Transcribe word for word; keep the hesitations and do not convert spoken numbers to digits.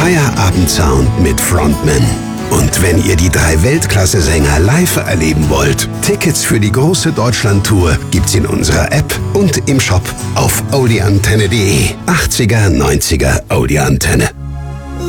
Feierabendsound mit Frontman. Und wenn ihr die drei Weltklasse-Sänger live erleben wollt, Tickets für die große Deutschland-Tour gibt's in unserer App und im Shop auf audi antenne punkt de. achtziger, neunziger Audi Antenne.